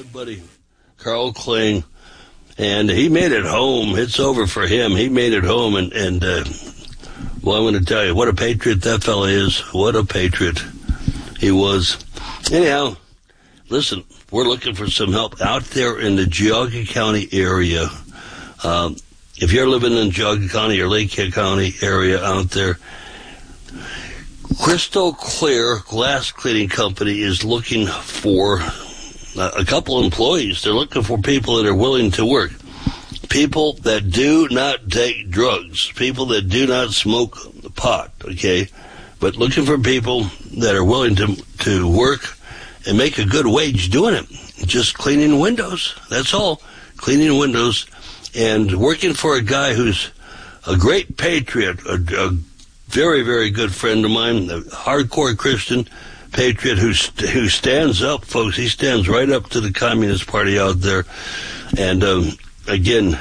buddy Carl Kling, and he made it home. It's over for him. He made it home, and well, I'm going to tell you, what a patriot that fella is. What a patriot he was. Anyhow, listen, we're looking for some help out there in the Geauga County area. If you're living in Geauga County or Lake County area out there, Crystal Clear Glass Cleaning Company is looking for a couple employees. They're looking for people that are willing to work. People that do not take drugs. People that do not smoke pot, okay? But looking for people that are willing to work and make a good wage doing it. Just cleaning windows. That's all. Cleaning windows and working for a guy who's a great patriot, a very, very good friend of mine, a hardcore Christian patriot who stands up, folks. He stands right up to the Communist Party out there. And, again,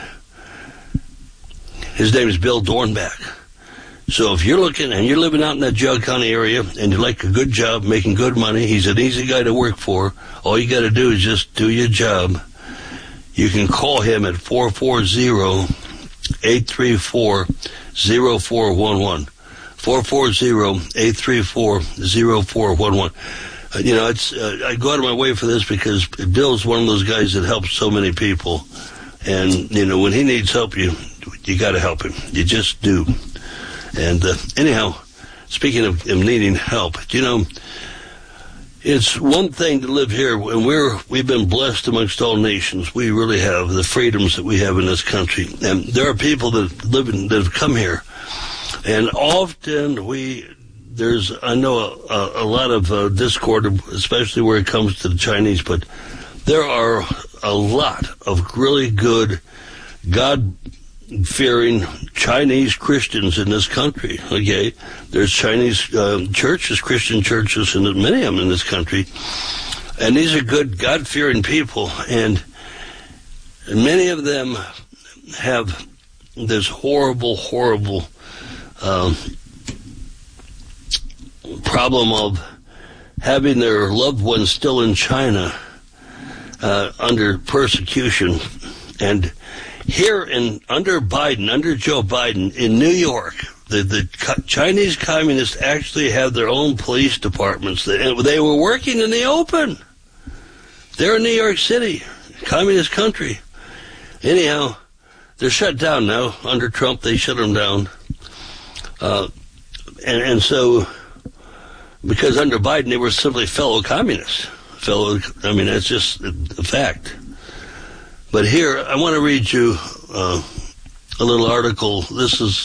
his name is Bill Dornbach. So if you're looking and you're living out in that Geauga County area and you like a good job, making good money, he's an easy guy to work for. All you got to do is just do your job. You can call him at 440-834-0411. 440-834-0411. You know, I go out of my way for this because Bill's one of those guys that helps so many people. And, you know, when he needs help, you got to help him. You just do. And anyhow, speaking of him needing help, you know, it's one thing to live here, and we've been blessed amongst all nations. We really have the freedoms that we have in this country. And there are people that have come here. And often I know a lot of discord, especially where it comes to the Chinese, but there are a lot of really good, God-fearing Chinese Christians in this country, okay? There's Chinese churches, Christian churches, and many of them in this country. And these are good, God-fearing people, and many of them have this horrible problem of having their loved ones still in China under persecution. And here under Joe Biden in New York, the Chinese communists actually have their own police departments. They were working in the open. They're in New York City, communist country. Anyhow, they're shut down now. Under Trump, they shut them down. And so, because under Biden, they were simply fellow communists. That's just a fact. But here, I want to read you a little article. This is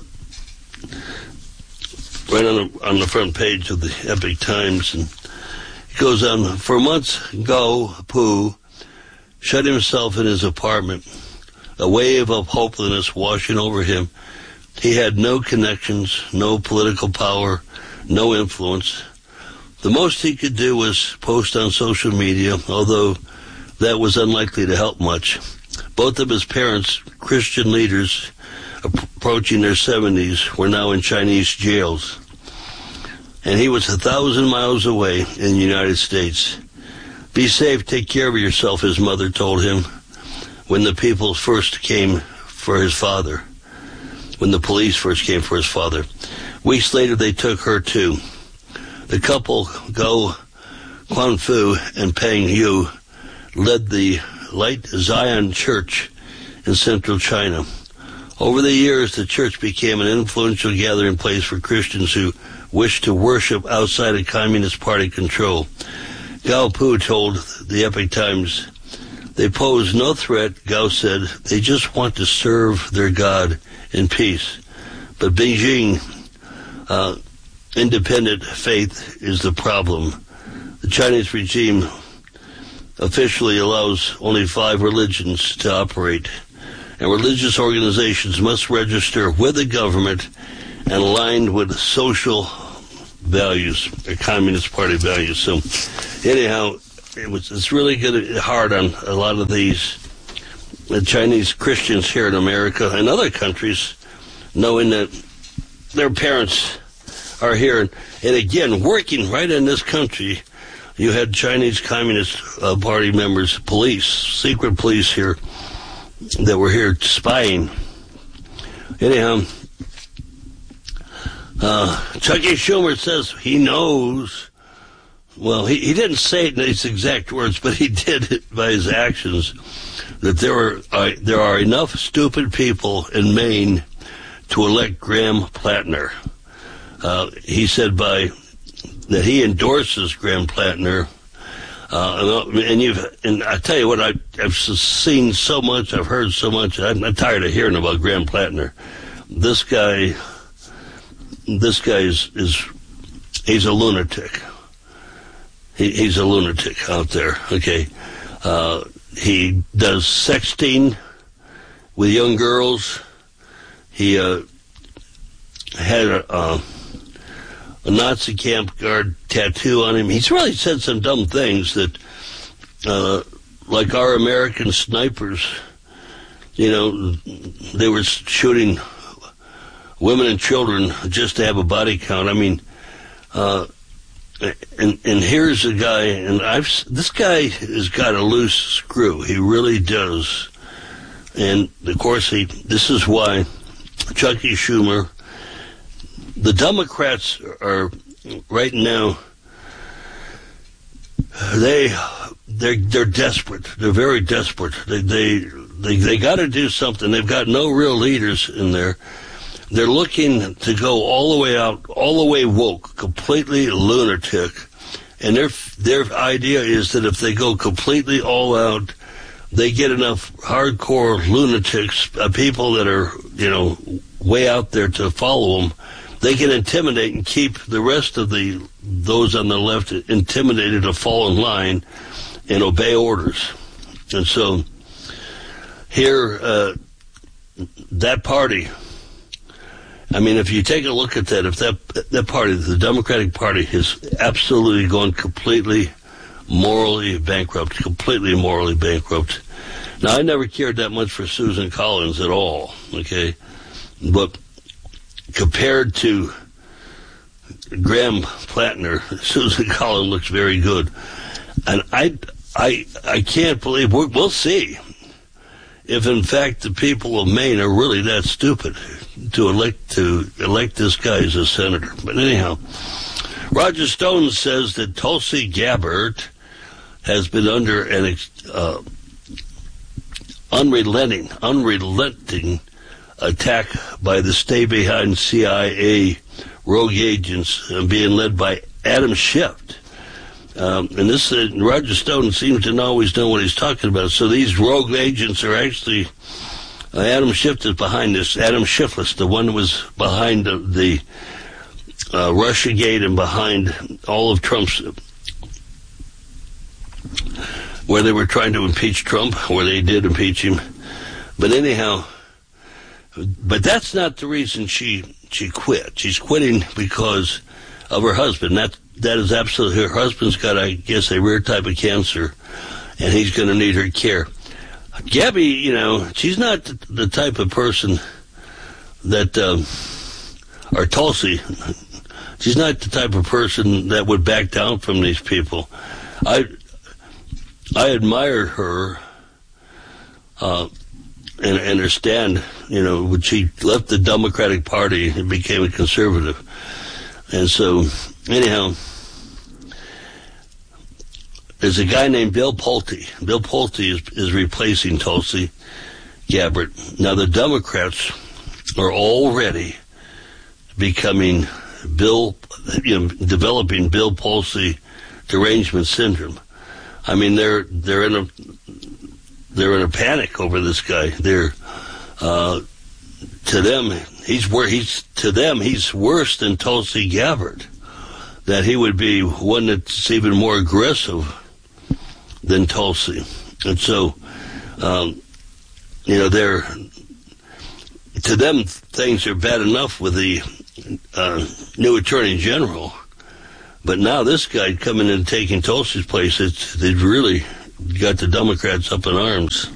right on the front page of the Epoch Times. And it goes on, for months, Gao Pu shut himself in his apartment, a wave of hopelessness washing over him. He had no connections, no political power, no influence. The most he could do was post on social media, although that was unlikely to help much. Both of his parents, Christian leaders approaching their 70s, were now in Chinese jails. And he was 1,000 miles away in the United States. Be safe, take care of yourself, his mother told him when the people first came for his father. When the police first came for his father. Weeks later, they took her too. The couple, Gao Quanfu and Peng Yu, led the Light Zion Church in central China. Over the years, the church became an influential gathering place for Christians who wished to worship outside of Communist Party control. Gao Pu told the Epoch Times, they pose no threat, Gao said. They just want to serve their God in peace. But Beijing, independent faith is the problem. The Chinese regime officially allows only 5 religions to operate, and religious organizations must register with the government and align with social values, or Communist Party values. So, anyhow, it's really hard on a lot of these Chinese Christians here in America and other countries, knowing that their parents are here and again working right in this country you had Chinese Communist Party members, police, secret police here that were here spying. Anyhow, Chucky Schumer says he knows. Well, he didn't say it in his exact words, but he did it by his actions, that there are enough stupid people in Maine to elect Graham Plattner. He said that he endorses Graham Plattner. And I tell you what, I've seen so much, I've heard so much. I'm tired of hearing about Graham Plattner. This guy is he's a lunatic. He's a lunatic out there. Okay, he does sexting with young girls. He had a Nazi camp guard tattoo on him. He's really said some dumb things that, like our American snipers, they were shooting women and children just to have a body count. I mean, and here's a guy, and this guy has got a loose screw. He really does. And of course, this is why Chucky Schumer, the Democrats are right now, they're desperate. They're very desperate. They got to do something. They've got no real leaders in there. They're looking to go all the way out, all the way woke, completely lunatic. And their idea is that if they go completely all out, they get enough hardcore lunatics, people that are, way out there to follow them. They can intimidate and keep the rest of those on the left intimidated to fall in line and obey orders. And so here, that party, I mean, if you take a look at that, if that party, the Democratic Party, has absolutely gone completely morally bankrupt, completely morally bankrupt. Now, I never cared that much for Susan Collins at all, okay? But compared to Graham Plattner, Susan Collins looks very good. And I can't believe, we'll see if in fact the people of Maine are really that stupid to elect this guy as a senator. But anyhow, Roger Stone says that Tulsi Gabbard has been under an unrelenting attack by the stay-behind CIA rogue agents being led by Adam Schiff. And this Roger Stone seems to always know what he's talking about. So these rogue agents are actually Adam Schiff is behind this. Adam Schiff, the one that was behind the Russiagate and behind all of Trump's, where they were trying to impeach Trump, where they did impeach him. But anyhow, but that's not the reason she quit. She's quitting because of her husband. That is absolutely, her husband's got, I guess, a rare type of cancer, and he's going to need her care. Gabby, she's not the type of person that, or Tulsi, she's not the type of person that would back down from these people. I admire her, and understand, when she left the Democratic Party and became a conservative. And so, anyhow, there's a guy named Bill Pulte. Bill Pulte is replacing Tulsi Gabbard. Now, the Democrats are already becoming developing Bill Pulte derangement syndrome. I mean, they're in a panic over this guy. To them, he's worse than Tulsi Gabbard. That he would be one that's even more aggressive than Tulsi. And so, to them, things are bad enough with the new Attorney General. But now this guy coming in and taking Tulsi's place, they've really got the Democrats up in arms.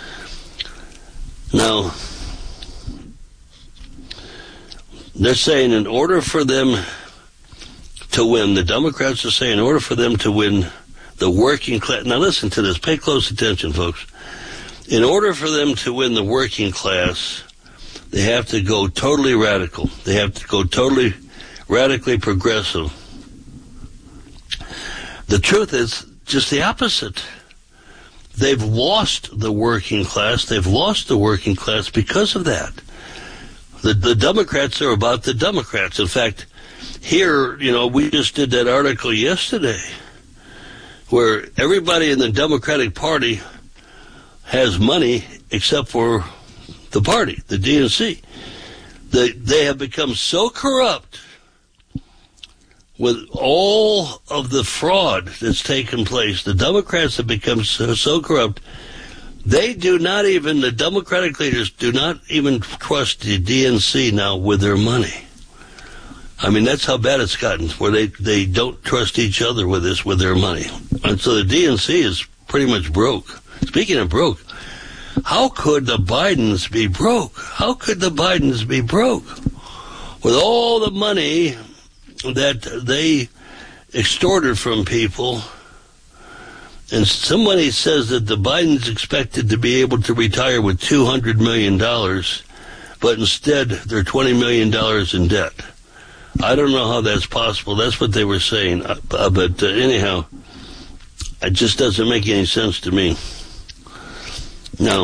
Now, they're saying in order for them to win, the Democrats are saying in order for them to win the working class, now listen to this, pay close attention, folks. In order for them to win the working class, they have to go totally radical. They have to go totally radically progressive. The truth is just the opposite. They've lost the working class. They've lost the working class because of that. The Democrats are about the Democrats. In fact, here, we just did that article yesterday where everybody in the Democratic Party has money except for the party, the DNC. They have become so corrupt with all of the fraud that's taken place. The Democrats have become so corrupt, the Democratic leaders do not even trust the DNC now with their money. I mean, that's how bad it's gotten, where they don't trust each other with their money. And so the DNC is pretty much broke. Speaking of broke, how could the Bidens be broke? How could the Bidens be broke? With all the money that they extorted from people, and somebody says that the Bidens expected to be able to retire with $200 million, but instead they're $20 million in debt. I don't know how that's possible. That's what they were saying. But anyhow, it just doesn't make any sense to me. Now,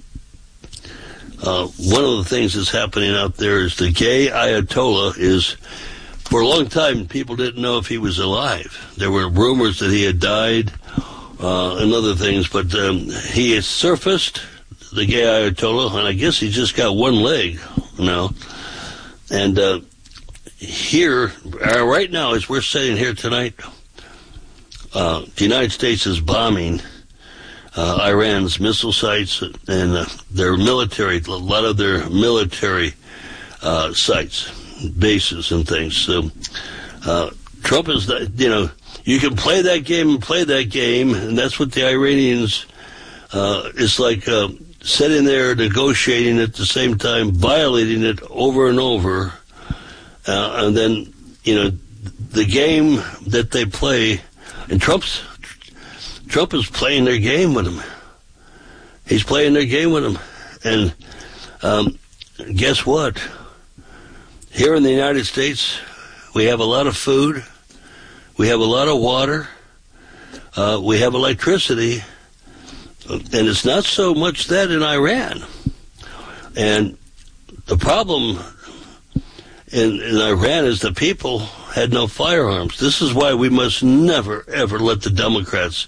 one of the things that's happening out there is the gay Ayatollah is, for a long time, people didn't know if he was alive. There were rumors that he had died and other things, but he has surfaced, the gay Ayatollah, and I guess he just got one leg now. And here, right now, as we're sitting here tonight, the United States is bombing Iran's missile sites and their military, a lot of their military sites, bases and things. So Trump is, you can play that game, and that's what the Iranians, it's like sitting there negotiating at the same time, violating it over and over. And then, the game that they play, and Trump is playing their game with them. He's playing their game with them. And guess what? Here in the United States, we have a lot of food. We have a lot of water. We have electricity. And it's not so much that in Iran. And the problem in Iran is the people had no firearms. This is why we must never, ever let the Democrats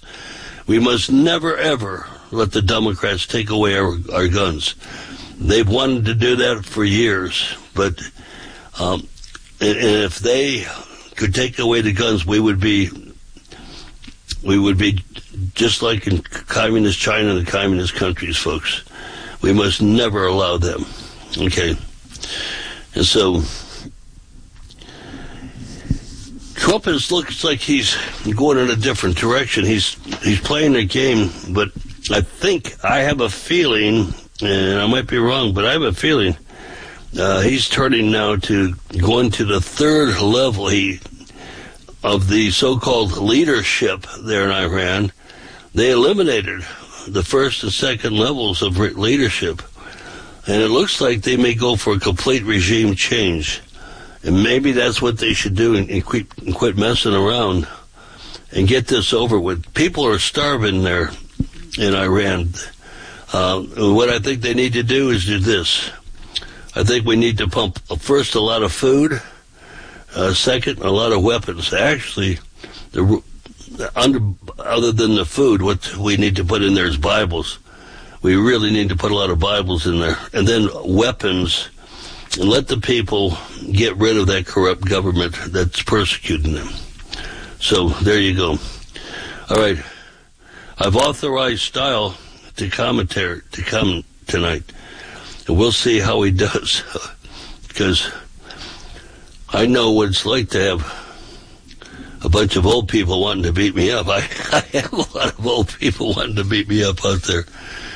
take away our guns. They've wanted to do that for years, but and if they could take away the guns, we would be just like in communist China and the communist countries, folks. We must never allow them. Okay, and so Trump looks like he's going in a different direction. He's playing a game, but I have a feeling, and I might be wrong, but I have a feeling he's turning now to going to the third level of the so-called leadership there in Iran. They eliminated the first and second levels of leadership, and it looks like they may go for a complete regime change. And maybe that's what they should do and quit messing around and get this over with. People are starving there in Iran. What I think they need to do is do this. I think we need to pump, first, a lot of food. Second, a lot of weapons. Actually, other than the food, what we need to put in there is Bibles. We really need to put a lot of Bibles in there. And then weapons. And let the people get rid of that corrupt government that's persecuting them. So there you go. All right. I've authorized Style to come tonight. And we'll see how he does. Because I know what it's like to have a bunch of old people wanting to beat me up. I have a lot of old people wanting to beat me up out there.